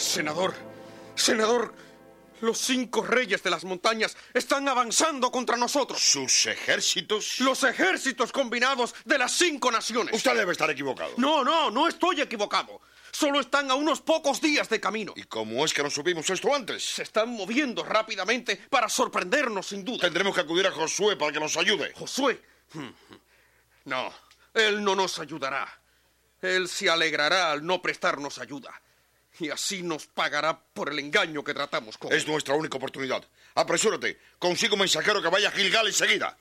Senador, los 5 reyes de las montañas están avanzando contra nosotros. ¿Sus ejércitos? Los ejércitos combinados de las 5 naciones. Usted debe estar equivocado. No estoy equivocado. Solo están a unos pocos días de camino. ¿Y cómo es que no supimos esto antes? Se están moviendo rápidamente para sorprendernos, sin duda. Tendremos que acudir a Josué para que nos ayude. ¿Josué? No, él no nos ayudará. Él se alegrará al no prestarnos ayuda. Y así nos pagará por el engaño que tratamos con él. Es nuestra única oportunidad. Apresúrate. Consigo un mensajero que vaya a Gilgal enseguida.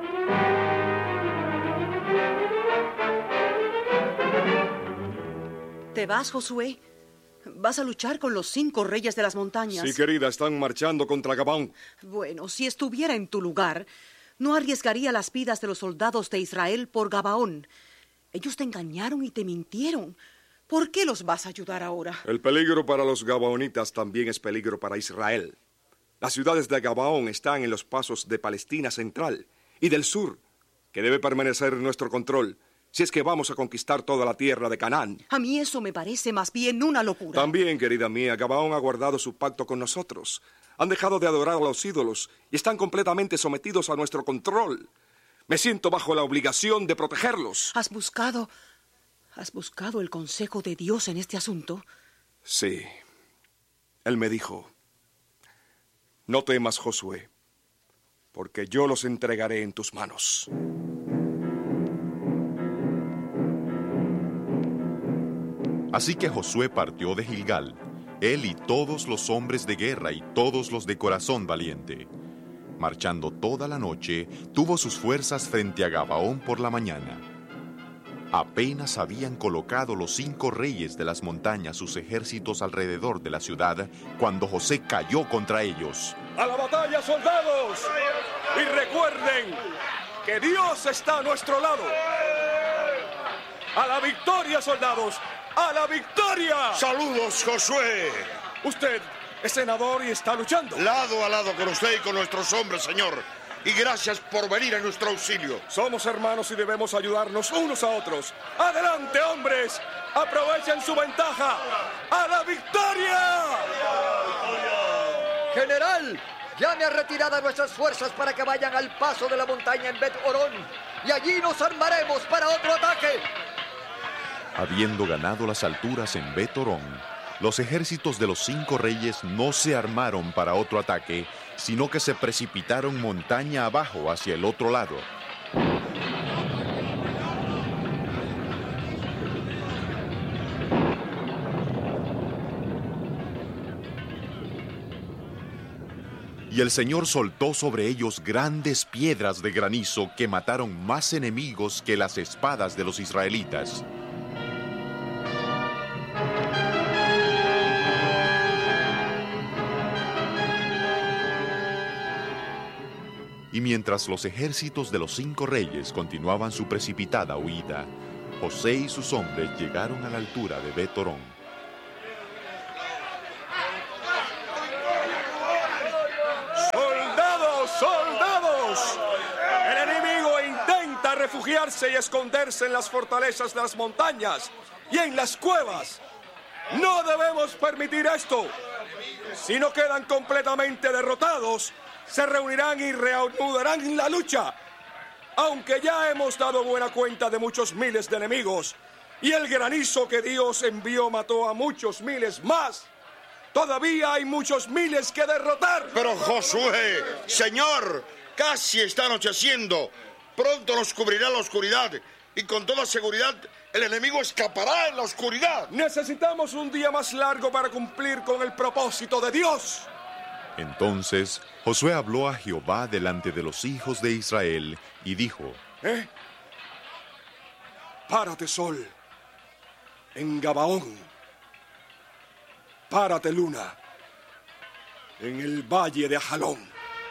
¿Te vas, Josué? ¿Vas a luchar con los 5 reyes de las montañas? Sí, querida, están marchando contra Gabaón. Bueno, si estuviera en tu lugar, no arriesgaría las vidas de los soldados de Israel por Gabaón. Ellos te engañaron y te mintieron. ¿Por qué los vas a ayudar ahora? El peligro para los gabaonitas también es peligro para Israel. Las ciudades de Gabaón están en los pasos de Palestina central y del sur, que debe permanecer en nuestro control si es que vamos a conquistar toda la tierra de Canaán. A mí eso me parece más bien una locura. También, querida mía, Gabaón ha guardado su pacto con nosotros. Han dejado de adorar a los ídolos y están completamente sometidos a nuestro control. Me siento bajo la obligación de protegerlos. ¿Has buscado el consejo de Dios en este asunto? Sí. Él me dijo: no temas, Josué, porque yo los entregaré en tus manos. Así que Josué partió de Gilgal, él y todos los hombres de guerra y todos los de corazón valiente. Marchando toda la noche, tuvo sus fuerzas frente a Gabaón por la mañana. Apenas habían colocado los 5 reyes de las montañas sus ejércitos alrededor de la ciudad, cuando José cayó contra ellos. ¡A la batalla, soldados! Y recuerden que Dios está a nuestro lado. ¡A la victoria, soldados! ¡A la victoria! ¡Saludos, Josué! Usted es senador y está luchando. Lado a lado con usted y con nuestros hombres, señor. Y gracias por venir en nuestro auxilio. Somos hermanos y debemos ayudarnos unos a otros. ¡Adelante, hombres! ¡Aprovechen su ventaja! ¡A la victoria! General, llame a retirada nuestras fuerzas para que vayan al paso de la montaña en Bet Orón. Y allí nos armaremos para otro ataque. Habiendo ganado las alturas en Bet Orón, los ejércitos de los 5 reyes no se armaron para otro ataque, sino que se precipitaron montaña abajo hacia el otro lado. Y el Señor soltó sobre ellos grandes piedras de granizo que mataron más enemigos que las espadas de los israelitas. Y mientras los ejércitos de los 5 reyes continuaban su precipitada huida, José y sus hombres llegaron a la altura de Bet Orón. ¡Soldados! ¡Soldados! El enemigo intenta refugiarse y esconderse en las fortalezas de las montañas y en las cuevas. ¡No debemos permitir esto! Si no quedan completamente derrotados, se reunirán y reanudarán la lucha. Aunque ya hemos dado buena cuenta de muchos miles de enemigos y el granizo que Dios envió mató a muchos miles más, todavía hay muchos miles que derrotar. Pero Josué, señor, casi está anocheciendo. Pronto nos cubrirá la oscuridad y con toda seguridad el enemigo escapará en la oscuridad. Necesitamos un día más largo para cumplir con el propósito de Dios. Entonces Josué habló a Jehová delante de los hijos de Israel y dijo: Párate, sol, en Gabaón. Párate, luna, en el valle de Ajalón.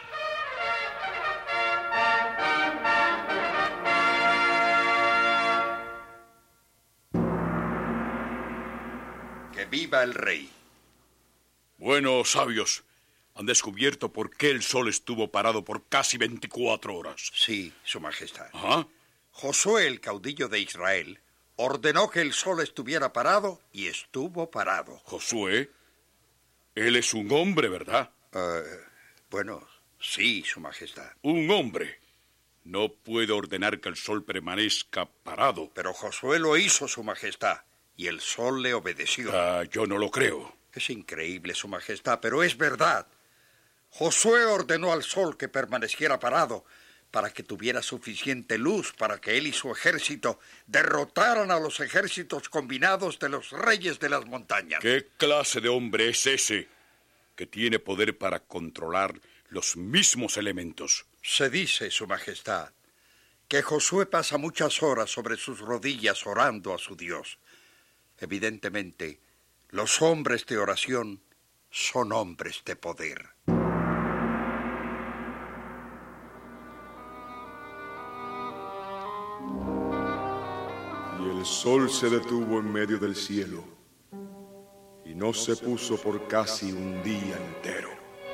Que viva el rey. Bueno, sabios, han descubierto por qué el sol estuvo parado por casi 24 horas. Sí, Su Majestad. ¿Ah? Josué, el caudillo de Israel, ordenó que el sol estuviera parado y estuvo parado. ¿Josué? Él es un hombre, ¿verdad? Bueno, sí, Su Majestad. Un hombre. No puede ordenar que el sol permanezca parado. Pero Josué lo hizo, Su Majestad, y el sol le obedeció. Yo no lo creo. Es increíble, Su Majestad, pero es verdad. Josué ordenó al sol que permaneciera parado para que tuviera suficiente luz para que él y su ejército derrotaran a los ejércitos combinados de los reyes de las montañas. ¿Qué clase de hombre es ese que tiene poder para controlar los mismos elementos? Se dice, Su Majestad, que Josué pasa muchas horas sobre sus rodillas orando a su Dios. Evidentemente, los hombres de oración son hombres de poder. Y el sol se detuvo en medio del cielo, y no se puso por casi un día entero.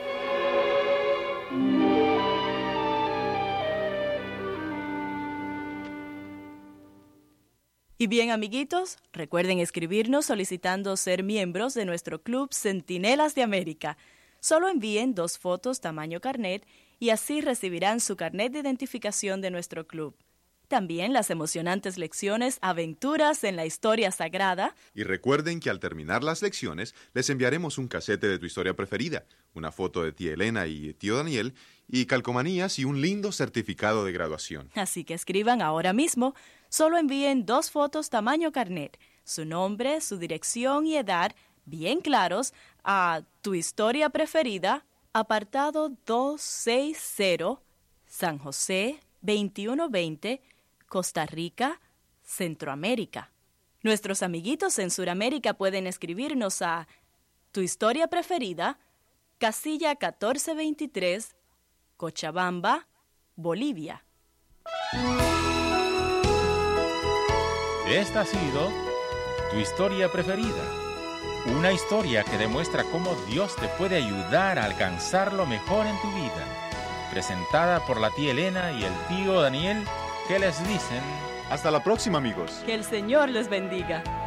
Y bien, amiguitos, recuerden escribirnos solicitando ser miembros de nuestro club Centinelas de América. Solo envíen 2 fotos tamaño carnet y así recibirán su carnet de identificación de nuestro club. También las emocionantes lecciones Aventuras en la Historia Sagrada. Y recuerden que al terminar las lecciones les enviaremos un casete de tu historia preferida, una foto de tía Elena y tío Daniel, y calcomanías y un lindo certificado de graduación. Así que escriban ahora mismo. Solo envíen 2 fotos tamaño carnet, su nombre, su dirección y edad, bien claros, a Tu Historia Preferida, apartado 260, San José, 2120, Costa Rica, Centroamérica. Nuestros amiguitos en Sudamérica pueden escribirnos a Tu Historia Preferida, casilla 1423, Cochabamba, Bolivia. Esta ha sido Tu Historia Preferida, una historia que demuestra cómo Dios te puede ayudar a alcanzar lo mejor en tu vida, presentada por la tía Elena y el tío Daniel, que les dicen: hasta la próxima, amigos. Que el Señor les bendiga.